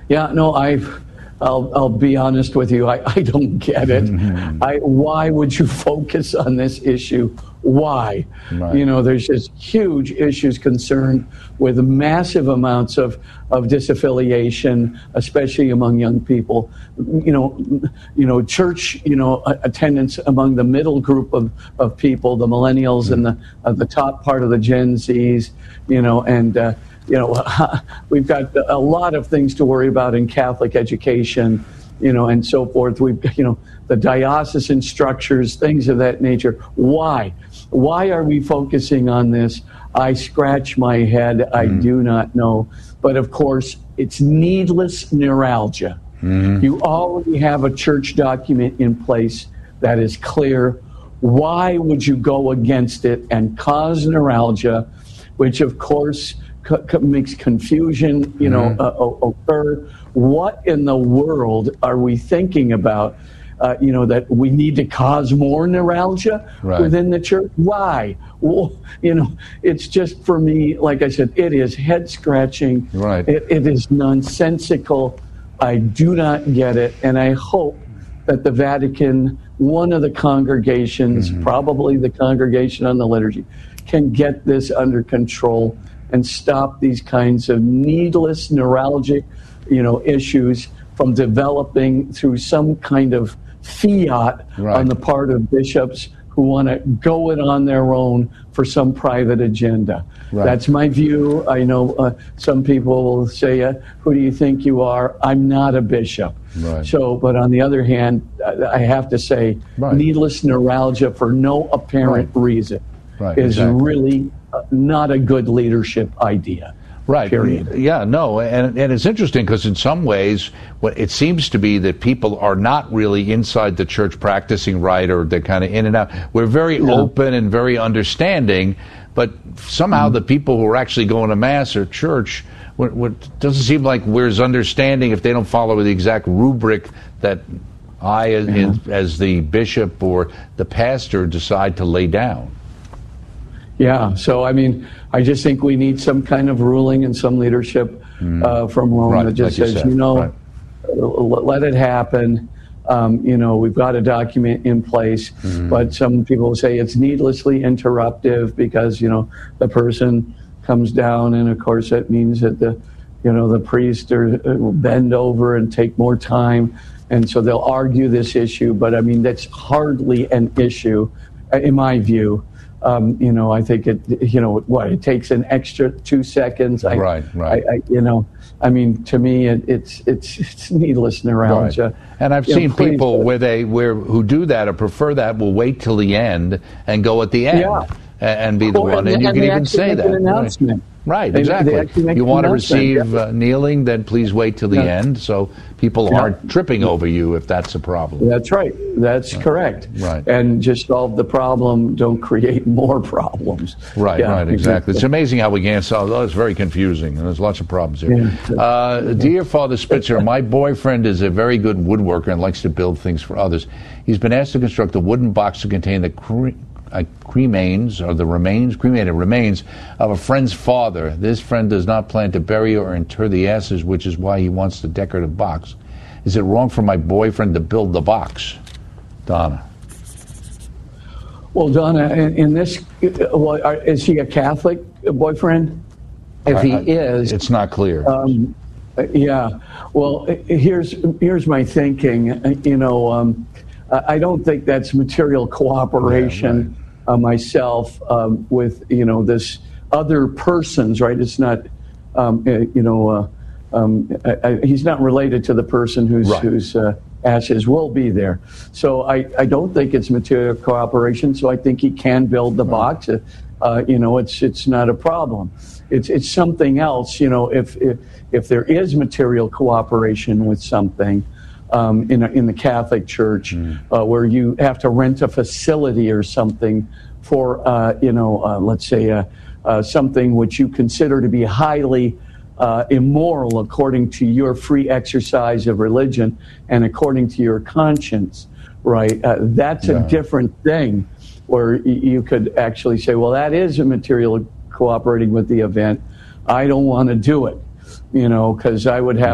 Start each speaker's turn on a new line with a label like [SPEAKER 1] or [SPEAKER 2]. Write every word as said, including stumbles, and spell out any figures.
[SPEAKER 1] Yeah, no, I've, I'll, I'll be honest with you. I, I don't get it. Mm-hmm. I, why would you focus on this issue? Why? Right. You know, there's just huge issues concerned with massive amounts of, of disaffiliation, especially among young people. You know, you know, church, you know, attendance among the middle group of, of people, the millennials mm-hmm. and the uh, the top part of the Gen Zs, you know, and uh, you know, we've got a lot of things to worry about in Catholic education, you know, and so forth. We've, you know, the diocesan structures, things of that nature. Why? Why are we focusing on this? I scratch my head. Mm. I do not know. But of course, it's needless neuralgia. Mm. You already have a church document in place that is clear. Why would you go against it and cause neuralgia, which of course co- co- makes confusion, you know, mm. uh, occur? What in the world are we thinking about? Uh, you know, that we need to cause more neuralgia right. within the church. Why? Well, you know, it's just, for me, like I said, it is head-scratching. Right. It, it is nonsensical. I do not get it. And I hope that the Vatican, one of the congregations, mm-hmm. probably the Congregation on the Liturgy, can get this under control and stop these kinds of needless neuralgic, you know, issues from developing through some kind of fiat right. on the part of bishops who want to go it on their own for some private agenda. Right. That's my view. I know uh, some people will say, uh, who do you think you are? I'm not a bishop. Right. So, but on the other hand, I have to say, right. needless neuralgia for no apparent right. reason right. is exactly. really uh, not a good leadership idea.
[SPEAKER 2] Right.
[SPEAKER 1] Period.
[SPEAKER 2] Yeah, no, and and it's interesting because in some ways, what it seems to be that people are not really inside the church practicing right, or they're kind of in and out. We're very yeah. open and very understanding, but somehow mm-hmm. the people who are actually going to Mass or church, what, what doesn't seem like we're as understanding if they don't follow the exact rubric that I, as, yeah. in, as the bishop or the pastor, decide to lay down.
[SPEAKER 1] Yeah, so I mean, I just think we need some kind of ruling and some leadership mm. uh, from Rome right, that just like says, you, you know, right. let it happen. Um, you know, we've got a document in place, mm. but some people say it's needlessly interruptive because, you know, the person comes down, and of course that means that the, you know, the priest or, will bend over and take more time, and so they'll argue this issue. But I mean, that's hardly an issue, in my view. Um, you know, I think it, you know, what, it takes an extra two seconds. I,
[SPEAKER 2] right, right.
[SPEAKER 1] I, I, you know, I mean, to me, it, it's it's it's needless neuralgia.
[SPEAKER 2] Right. And I've you seen know, people where they where who do that or prefer that will wait till the end and go at the end
[SPEAKER 1] yeah.
[SPEAKER 2] and, and be the well, one. And, and you can even say that.
[SPEAKER 1] An announcement.
[SPEAKER 2] Right,
[SPEAKER 1] they,
[SPEAKER 2] exactly.
[SPEAKER 1] They
[SPEAKER 2] you want to receive
[SPEAKER 1] yeah.
[SPEAKER 2] uh, kneeling, then please wait till the yeah. end, so people yeah. aren't tripping over you if that's a problem.
[SPEAKER 1] That's right. That's
[SPEAKER 2] right. correct.
[SPEAKER 1] Right. And just solve the problem, don't create more problems.
[SPEAKER 2] Right, yeah, right, exactly. exactly. It's amazing how we can't solve it. It's very confusing, and there's lots of problems here. Yeah. Uh, dear Father Spitzer, my boyfriend is a very good woodworker and likes to build things for others. He's been asked to construct a wooden box to contain the cre- Uh, cremains, or the remains, cremated remains of a friend's father. This friend does not plan to bury or inter the ashes, which is why he wants the decorative box. Is it wrong for my boyfriend to build the box? Donna.
[SPEAKER 1] Well, Donna, in, in this, well, are, is he a Catholic boyfriend? If he I, I, is,
[SPEAKER 2] it's not clear.
[SPEAKER 1] Um, yeah. Well, here's here's my thinking. You know, um, I don't think that's material cooperation. Yeah, right. Uh, myself um, with, you know, this other person's, right? It's not, um, uh, you know, uh, um, I, I, he's not related to the person whose right. whose uh, ashes will be there. So I, I don't think it's material cooperation. So I think he can build the right. box. Uh, uh, you know, it's it's not a problem. It's it's something else. You know, if if, if there is material cooperation with something. Um, in, a, in the Catholic Church, mm. uh, where you have to rent a facility or something for, uh, you know, uh, let's say uh, uh, something which you consider to be highly uh, immoral according to your free exercise of religion and according to your conscience, right? Uh, that's yeah. a different thing where y- you could actually say, well, that is a material cooperating with the event. I don't want to do it, you know, because I would have